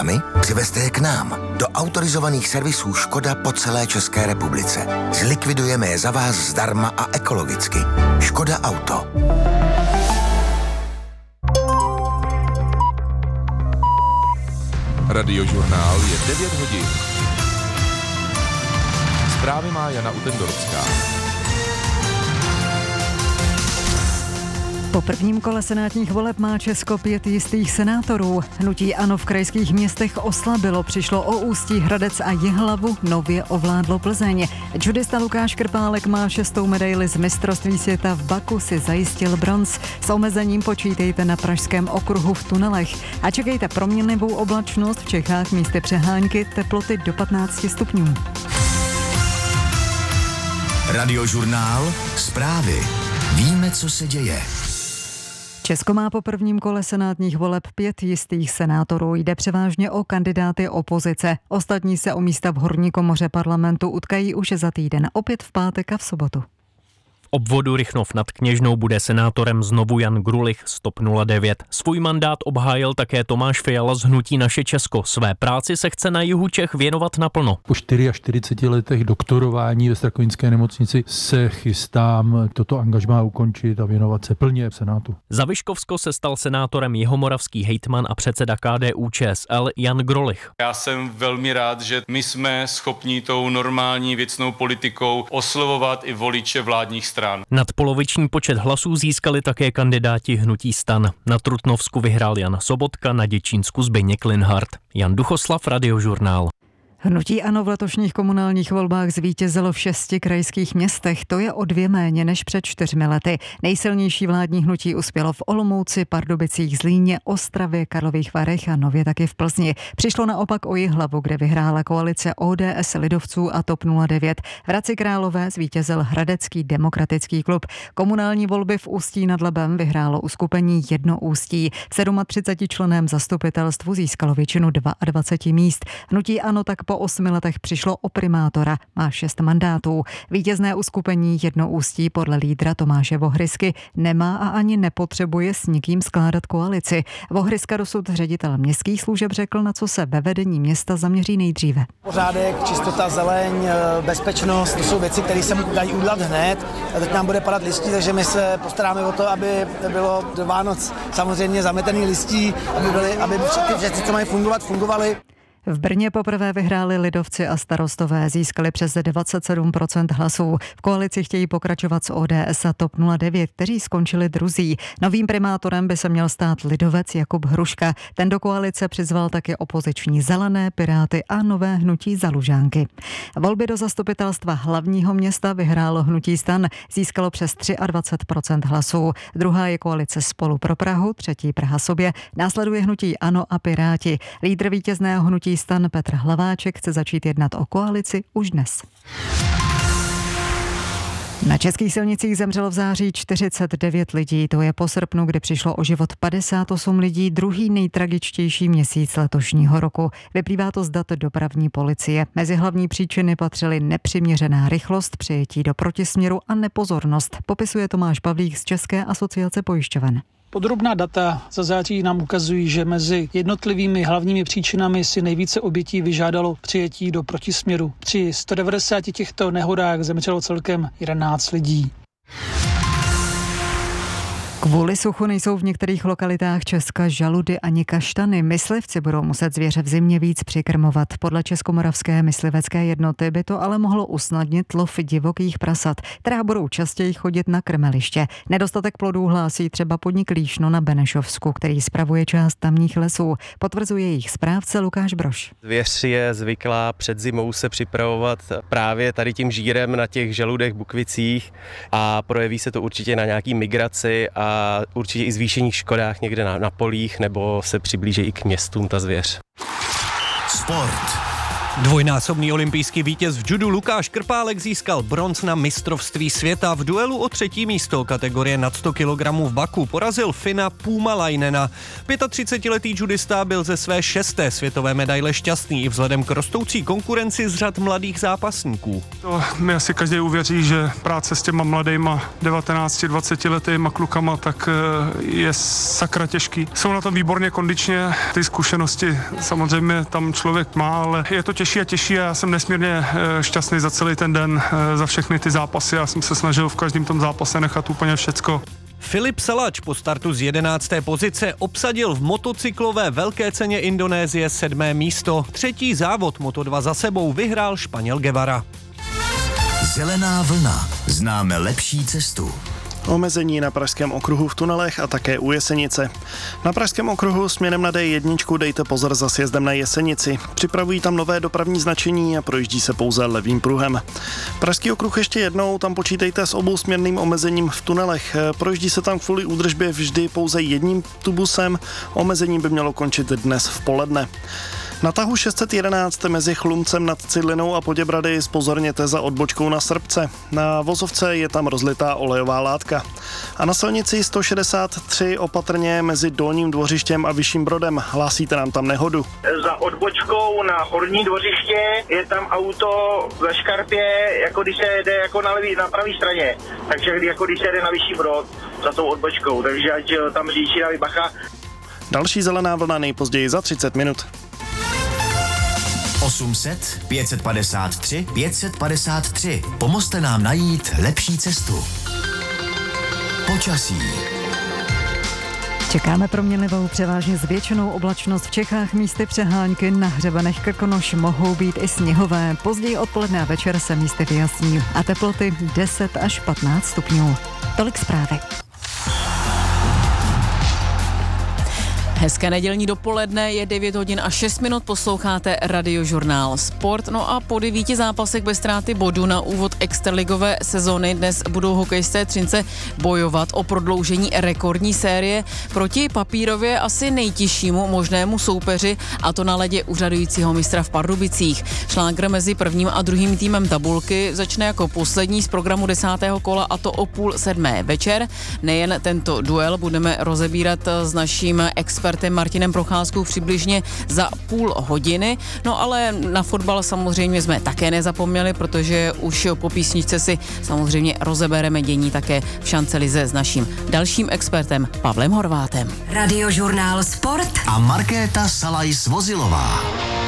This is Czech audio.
autami? Přivezte je k nám, do autorizovaných servisů Škoda po celé České republice. Zlikvidujeme je za vás zdarma a ekologicky. Škoda Auto. Radiožurnál je 9 hodin. Zprávy má Jana Utendorská. Po prvním kole senátních voleb má Česko 5 jistých senátorů. Hnutí ANO v krajských městech oslabilo, přišlo o Ústí, Hradec a Jihlavu, nově ovládlo Plzeň. Judista Lukáš Krpálek má 6. medaili z mistrovství světa v Baku, si zajistil bronz. S omezením počítejte na Pražském okruhu v tunelech. A čekejte proměnlivou oblačnost, v Čechách místy přehánky, teploty do 15 stupňů. Radiožurnál, zprávy. Víme, co se děje. Česko má po prvním kole senátních voleb 5 jistých senátorů. Jde převážně o kandidáty opozice. Ostatní se o místa v horní komoře parlamentu utkají už za týden, opět v pátek a v sobotu. V obvodu Rychnov nad Kněžnou bude senátorem znovu Jan Grulich z TOP 09. Svůj mandát obhájil také Tomáš Fiala z hnutí Naše Česko. Své práci se chce na jihu Čech věnovat naplno. Po 44 letech doktorování ve Strakovinské nemocnici se chystám toto angažmá ukončit a věnovat se plně v Senátu. Za Vyškovsko se stal senátorem jihomoravský hejtman a předseda KDU-ČSL Jan Grulich. Já jsem velmi rád, že my jsme schopni tou normální věcnou politikou oslovovat i voliče vládních stran. Nadpoloviční počet hlasů získali také kandidáti hnutí STAN. Na Trutnovsku vyhrál Jan Sobotka, na Děčínsku Zbyněk Linhart. Jan Duchoslav, Radiožurnál. Hnutí ANO v letošních komunálních volbách zvítězilo v 6 krajských městech. To je o 2 méně než před 4 lety. Nejsilnější vládní hnutí uspělo v Olomouci, Pardubicích, Zlíně, Ostravě, Karlových Varech a nově taky v Plzni. Přišlo naopak o Jihlavu, kde vyhrála koalice ODS, lidovců a TOP 09. V Hradci Králové zvítězil Hradecký demokratický klub. Komunální volby v Ústí nad Labem vyhrálo uskupení Jedno Ústí. V 37členném zastupitelstvu získalo většinu 22 míst. Hnutí ANO tak po 8 letech přišlo o primátora, má 6 mandátů. Vítězné uskupení Jedno Ústí podle lídra Tomáše Vohrysky nemá a ani nepotřebuje s nikým skládat koalici. Vohryska, dosud ředitel městských služeb, řekl, na co se ve vedení města zaměří nejdříve. Pořádek, čistota, zeleň, bezpečnost, to jsou věci, které se dají udělat hned. A teď nám bude padat listí, takže my se postaráme o to, aby bylo do Vánoc samozřejmě zametený listí, aby ty věci, co mají fungovat, fungovaly. V Brně poprvé vyhráli lidovci a starostové, získali přes 27% hlasů. V koalici chtějí pokračovat s ODS a TOP 09, kteří skončili druzí. Novým primátorem by se měl stát lidovec Jakub Hruška. Ten do koalice přizval také opoziční Zelené, Piráty a nové hnutí Za Lužánky. Volby do zastupitelstva hlavního města vyhrálo hnutí STAN, získalo přes 23% hlasů. Druhá je koalice Spolu pro Prahu, třetí Praha sobě, následuje hnutí ANO a Piráti. Lídr vítězného hnutí STAN Petr Hlaváček chce začít jednat o koalici už dnes. Na českých silnicích zemřelo v září 49 lidí, to je po srpnu, kdy přišlo o život 58 lidí, druhý nejtragičtější měsíc letošního roku. Vyplývá to z dat dopravní policie. Mezi hlavní příčiny patřily nepřiměřená rychlost, přijetí do protisměru a nepozornost, popisuje Tomáš Pavlík z České asociace pojišťoven. Podrobná data za září nám ukazují, že mezi jednotlivými hlavními příčinami si nejvíce obětí vyžádalo přijetí do protisměru. Při 190 těchto nehodách zemřelo celkem 11 lidí. Kvůli suchu nejsou v některých lokalitách Česka žaludy ani kaštany. Myslivci budou muset zvěře v zimě víc přikrmovat. Podle Českomoravské myslivecké jednoty by to ale mohlo usnadnit lov divokých prasat, která budou častěji chodit na krmeliště. Nedostatek plodů hlásí třeba podnik Líšno na Benešovsku, který spravuje část tamních lesů. Potvrzuje jejich správce Lukáš Brož. Zvěř je zvyklá před zimou se připravovat právě tady tím žírem na těch žaludech, bukvicích a projeví se to určitě na nějaký migraci a určitě i zvýšených škodách někde na polích, nebo se přiblíží i k městům ta zvěř. Sport. Dvojnásobný olympijský vítěz v judu Lukáš Krpálek získal bronz na mistrovství světa. V duelu o 3. místo kategorie nad 100 kg v Baku porazil Fina Puumalainena. 35letý judista byl ze své 6. světové medaile šťastný i vzhledem k rostoucí konkurenci z řad mladých zápasníků. To mi asi každý uvěří, že práce s těma mladýma 19-20 letýma klukama tak je sakra těžký. Jsou na tom výborně kondičně, ty zkušenosti samozřejmě tam člověk má, ale je to těžší a těžší a já jsem nesmírně šťastný za celý ten den, za všechny ty zápasy. Já jsem se snažil v každém tom zápase nechat úplně všecko. Filip Salač po startu z 11. pozice obsadil v motocyklové velké ceně Indonésie 7. místo. 3. závod Moto2 za sebou vyhrál Španěl Guevara. Zelená vlna. Známe lepší cestu. Omezení na Pražském okruhu v tunelech a také u Jesenice. Na Pražském okruhu směrem na D1 dejte pozor za sjezdem na Jesenici. Připravují tam nové dopravní značení a projíždí se pouze levým pruhem. Pražský okruh ještě jednou, tam počítejte s obousměrným omezením v tunelech. Projíždí se tam kvůli údržbě vždy pouze jedním tubusem. Omezení by mělo končit dnes v poledne. Na tahu 611 mezi Chlumcem nad Cidlinou a Poděbrady zpozorněte za odbočkou na Srbce. Na vozovce je tam rozlitá olejová látka. A na silnici 163 opatrně mezi Dolním Dvořištěm a Vyšším Brodem. Hlásíte nám tam nehodu. Za odbočkou na Horní Dvořiště je tam auto ve škarpě, jako když se jede jako na pravé straně. Takže jako když se jede na Vyšší Brod za tou odbočkou. Takže ať tam řidiči dávají bacha. Další zelená vlna nejpozději za 30 minut. 800 553 553. Pomozte nám najít lepší cestu. Počasí. Čekáme proměnlivou převážně zvětšenou oblačnost v Čechách, místy přehánky, na hřebenech Krkonoš mohou být i sněhové. Později odpoledne a večer se místy vyjasní a teploty 10 až 15 stupňů. Tolik zprávy. Hezké nedělní dopoledne, je 9 hodin a 6 minut, posloucháte Radiožurnál Sport. No a po 9 zápasech bez ztráty bodu na úvod extraligové sezony dnes budou hokejisté Třince bojovat o prodloužení rekordní série proti papírově asi nejtěžšímu možnému soupeři, a to na ledě úřadujícího mistra v Pardubicích. Šlágr mezi prvním a druhým týmem tabulky začne jako poslední z programu 10. kola, a to o 6:30 večer. Nejen tento duel budeme rozebírat s naším expertem Martinem Procházkou přibližně za půl hodiny. No ale na fotbal samozřejmě jsme také nezapomněli, protože už po písničce si samozřejmě rozebereme dění také v šancelize s naším dalším expertem Pavlem Horvátem. Radiožurnál Sport a Markéta Salajs-Vozilová.